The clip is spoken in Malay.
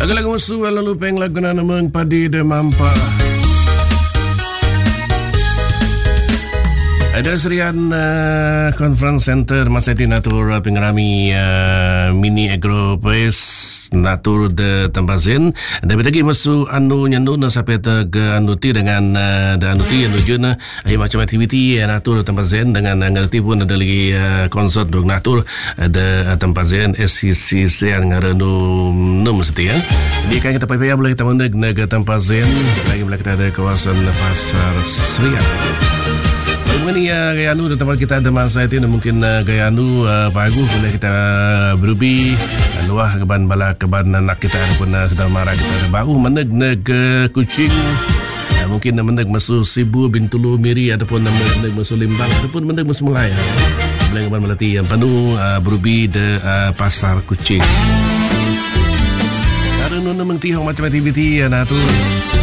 Lagu-lagu musuh lalu peng lagu na namang padi de mampa. Ada serian conference center masa di Natur pengerami mini agro place Natur de Tempazen. Tapi lagi masuk anu nyandu na sampai ke anu ti dengan anu ti anu juna macam aktiviti Natur de Tempazen dengan ngerti pun ada lagi konsert dog Natur de Tempazen SCC yang ngarenu mesti ya. Jadi kan kita payah boleh kita mendek negara Tempazen lagi boleh kita ada kawasan pasar Serian. Ini gaya anu tempat kita ada masa itu mungkin gaya anu bagus boleh kita berubi luah keban bala keban anak kita pun sedang marah kita ada baru meneg kucing mungkin meneg masuk Sibu Bintulu Miri ataupun meneg masuk Limbang ataupun meneg masuk Melaya boleh keban melati yang penuh berubi de pasar kucing karena memang tihong macam aktiviti tu